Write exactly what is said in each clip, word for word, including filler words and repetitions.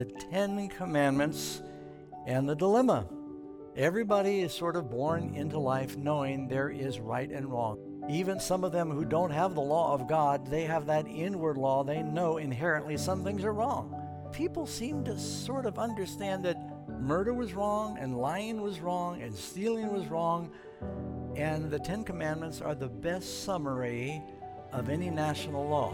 the Ten Commandments and the dilemma. Everybody is sort of born into life knowing there is right and wrong. Even some of them who don't have the law of God, they have that inward law. They know inherently some things are wrong. People seem to sort of understand that murder was wrong, and lying was wrong, and stealing was wrong. And the Ten Commandments are the best summary of any national law.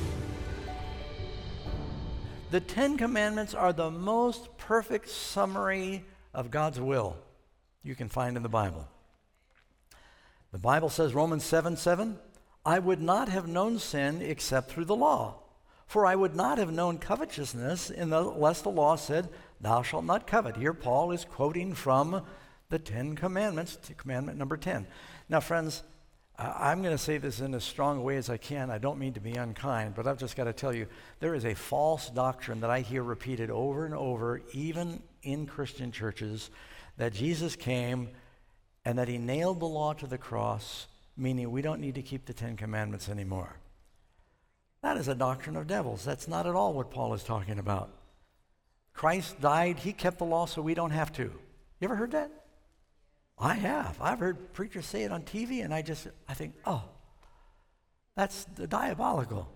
The Ten Commandments are the most perfect summary of God's will you can find in the Bible. The Bible says, Romans seven seven, I would not have known sin except through the law. For I would not have known covetousness unless the law said, thou shalt not covet. Here Paul is quoting from the Ten Commandments, commandment number ten. Now, friends, I'm going to say this in as strong a way as I can. I don't mean to be unkind, but I've just got to tell you, there is a false doctrine that I hear repeated over and over, even in Christian churches, that Jesus came and that he nailed the law to the cross, meaning we don't need to keep the Ten Commandments anymore. That is a doctrine of devils. That's not at all what Paul is talking about. Christ died, he kept the law so we don't have to. You ever heard that? I have. I've heard preachers say it on T V, and I just, I think, oh, that's diabolical.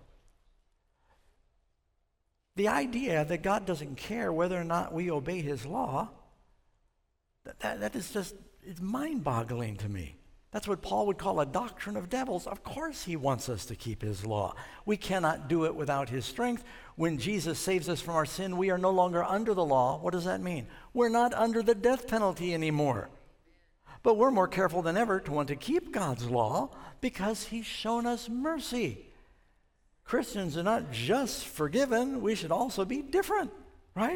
The idea that God doesn't care whether or not we obey his law, that, that, that is just, it's mind-boggling to me. That's what Paul would call a doctrine of devils. Of course he wants us to keep his law. We cannot do it without his strength. When Jesus saves us from our sin, we are no longer under the law. What does that mean? We're not under the death penalty anymore. But we're more careful than ever to want to keep God's law because he's shown us mercy. Christians are not just forgiven, we should also be different, right?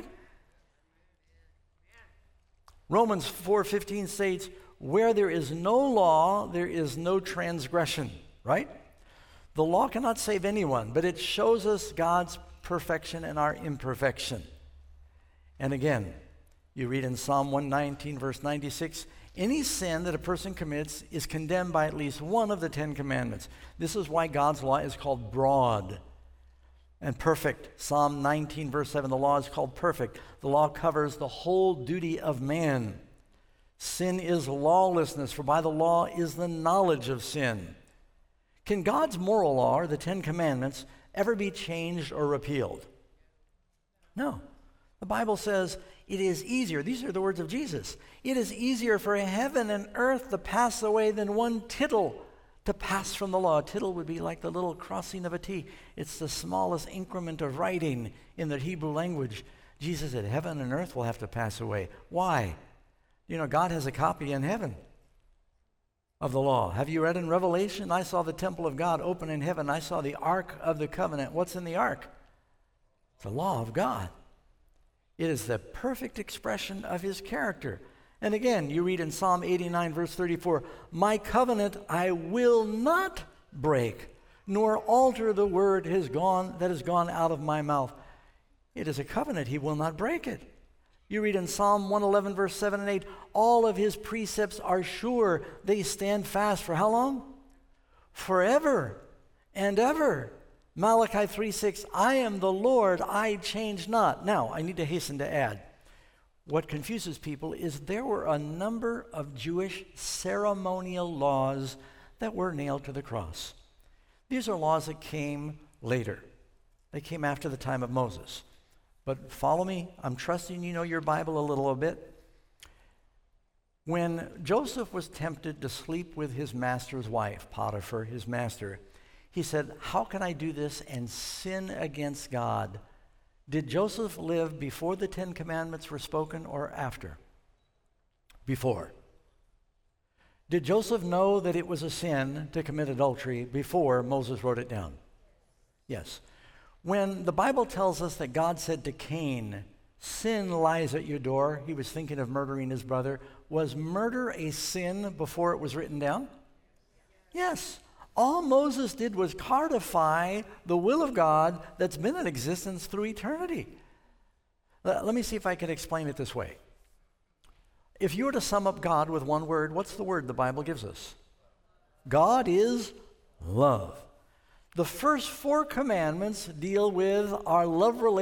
Romans four fifteen states, where there is no law, there is no transgression, right? The law cannot save anyone, but it shows us God's perfection and our imperfection. And again, you read in Psalm one nineteen, verse ninety-six, any sin that a person commits is condemned by at least one of the Ten Commandments. This is why God's law is called broad and perfect. Psalm nineteen, verse seven, the law is called perfect. The law covers the whole duty of man. Sin is lawlessness, for by the law is the knowledge of sin. Can God's moral law, or the Ten Commandments, ever be changed or repealed? No. The Bible says it is easier, these are the words of Jesus, it is easier for heaven and earth to pass away than one tittle to pass from the law. A tittle would be like the little crossing of a T. It's the smallest increment of writing in the Hebrew language. Jesus said heaven and earth will have to pass away. Why? You know, God has a copy in heaven of the law. Have you read in Revelation? I saw the temple of God open in heaven. I saw the Ark of the Covenant. What's in the Ark? It's the law of God. It is the perfect expression of his character. And again, you read in Psalm eighty-nine, verse thirty-four, my covenant I will not break, nor alter the word has gone, that has gone out of my mouth. It is a covenant, he will not break it. You read in Psalm one eleven, verse seven and eight, all of his precepts are sure, they stand fast for how long? Forever and ever. Malachi three six, I am the Lord, I change not. Now, I need to hasten to add, what confuses people is there were a number of Jewish ceremonial laws that were nailed to the cross. These are laws that came later. They came after the time of Moses. But follow me, I'm trusting you know your Bible a little bit. When Joseph was tempted to sleep with his master's wife, Potiphar, his master, he said, how can I do this and sin against God? Did Joseph live before the Ten Commandments were spoken or after? Before. Did Joseph know that it was a sin to commit adultery before Moses wrote it down? Yes. When the Bible tells us that God said to Cain, sin lies at your door, he was thinking of murdering his brother. Was murder a sin before it was written down? Yes. All Moses did was codify the will of God that's been in existence through eternity. Let me see if I can explain it this way. If you were to sum up God with one word, what's the word the Bible gives us? God is love. The first four commandments deal with our love relationship